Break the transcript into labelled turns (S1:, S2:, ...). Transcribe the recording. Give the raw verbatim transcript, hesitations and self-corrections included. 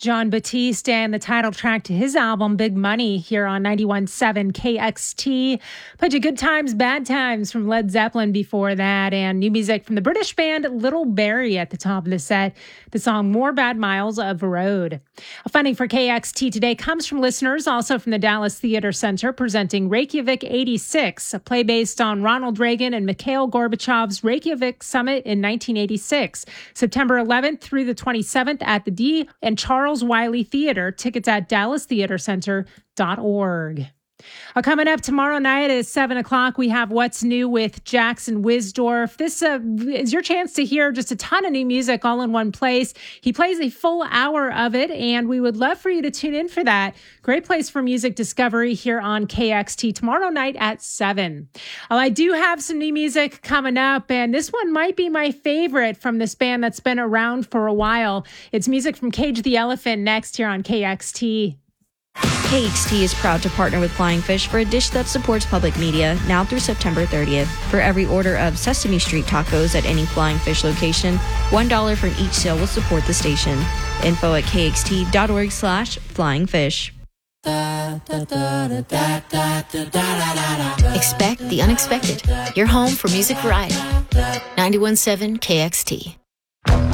S1: Jon Batiste and the title track to his album Big Money here on ninety-one point seven K X T. Played you Good Times, Bad Times from Led Zeppelin before that, and new music from the British band Little Barrie at the top of the set. The song More Bad Miles of Road. Funding for K X T today comes from listeners also from the Dallas Theater Center presenting Reykjavik eighty-six, a play based on Ronald Reagan and Mikhail Gorbachev's Reykjavik Summit in nineteen eighty-six. September eleventh through the twenty-seventh at the D and Charles Wiley Theater. Tickets at dallas theater center dot org. Uh, coming up tomorrow night at seven o'clock, we have What's New with Jackson Wisdorf. This uh, is your chance to hear just a ton of new music all in one place. He plays a full hour of it, and we would love for you to tune in for that. Great place for music discovery here on K X T tomorrow night at seven. Well, I do have some new music coming up, and this one might be my favorite from this band that's been around for a while. It's music from Cage the Elephant next here on K X T.
S2: K X T is proud to partner with Flying Fish for a dish that supports public media now through September thirtieth. For every order of Sesame Street tacos at any Flying Fish location, one dollar from each sale will support the station. Info at kxt.org slash flying fish.
S3: Expect the unexpected. Your home for music variety. ninety-one point seven K X T.